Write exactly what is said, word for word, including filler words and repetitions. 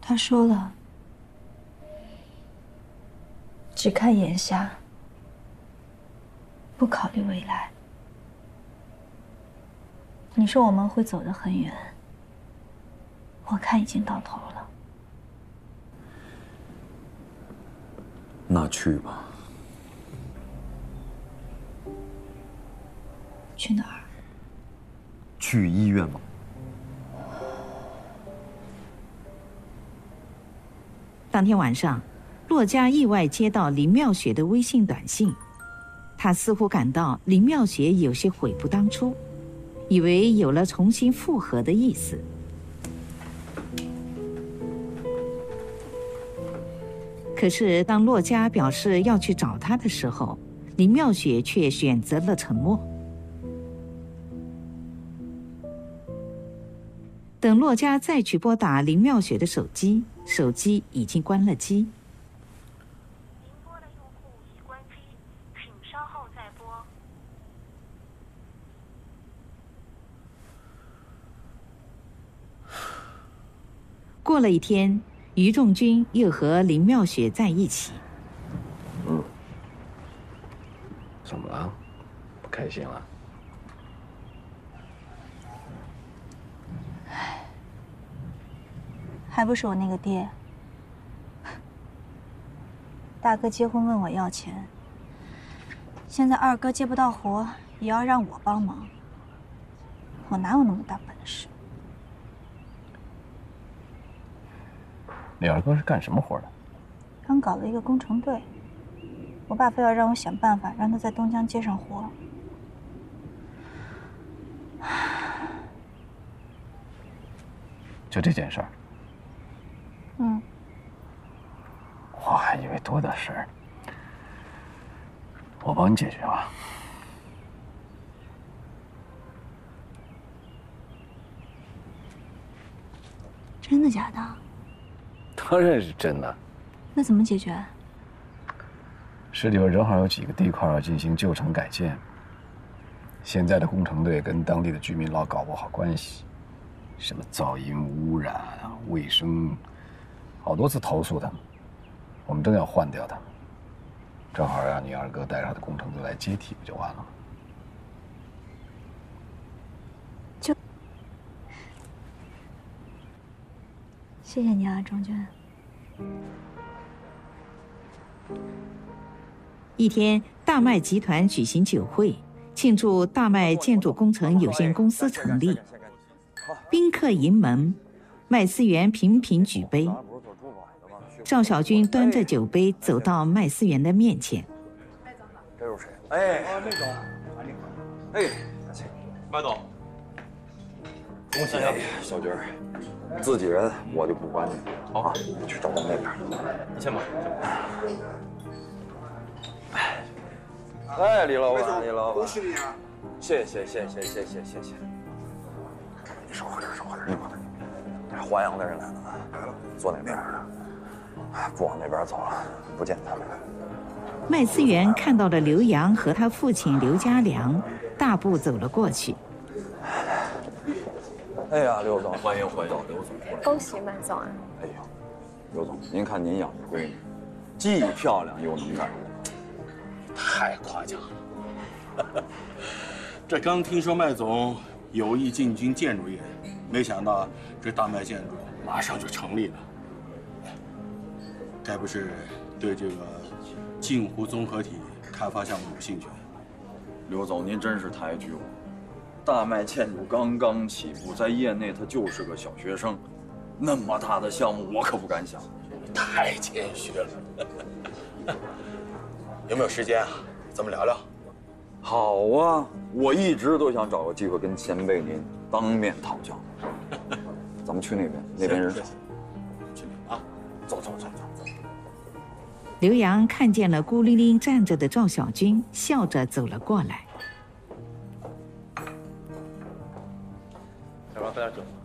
他说了，只看眼下，不考虑未来。你说我们会走得很远，我看已经到头了。 那去吧。 去哪儿？ 去医院吗？ 当天晚上，骆家意外接到林妙雪的微信短信，他似乎感到林妙雪有些悔不当初，以为有了重新复合的意思。可是当骆家表示要去找他的时候，林妙雪却选择了沉默。等骆家再去拨打林妙雪的手机，手机已经关了机。 您拨的用户已关机，请稍后再拨。 过了一天，于仲军又和林妙雪在一起。 嗯，怎么了？不开心了？ 还不是我那个爹。大哥结婚问我要钱，现在二哥接不到活，也要让我帮忙。我哪有那么大本事？ 你二哥是干什么活的？ 刚搞了一个工程队，我爸非要让我想办法让他在东江接上活。 就这件事儿。 嗯， 我还以为多大事儿，我帮你解决吧。 真的假的？ 当然是真的。 那怎么解决？ 市里边正好有几个地块要进行旧城改建，现在的工程队跟当地的居民老搞不好关系，什么噪音污染啊、卫生。好多次投诉他们，我们正要换掉他们，正好让你二哥带着他的工程队来接替，不就完了吗？ 就，谢谢你啊，仲军。 一天，大麦集团举行酒会，庆祝大麦建筑工程有限公司成立。宾客盈门，麦思源频频举杯。赵小军端着酒杯走到麦思源的面前。 这又谁？哎，麦总，哎， 麦总， 恭喜啊，小军儿，自己人我就不管你。好啊，你去找咱那边。 你先吧。 哎，李老板，李老板， 恭喜你啊！ 谢谢谢谢谢谢谢谢。你少喝点，少喝点，少喝点。淮阳的人来了，来了，坐那边的。不往那边走了，不见他们。 麦思源看到了刘洋和他父亲刘家良，大步走了过去。 哎呀，刘总， 欢迎欢迎， 刘总， 恭喜麦总啊！ 哎呦，刘总，您看您养的闺女，既漂亮又能干， 太夸奖了。这刚听说麦总有意进军建筑业，没想到这大麦建筑马上就成立了。该不是对这个镜湖综合体开发项目有兴趣？ 刘总，您真是太具我。大麦建筑刚刚起步，在业内他就是个小学生，那么大的项目我可不敢想。 太谦虚了。有没有时间啊？咱们聊聊。 好啊，我一直都想找个机会跟前辈您当面讨教。咱们去那边，那边人少。 去啊！走走走走走。 刘洋看见了孤零零站着的赵小军，笑着走了过来。 小王，喝点酒。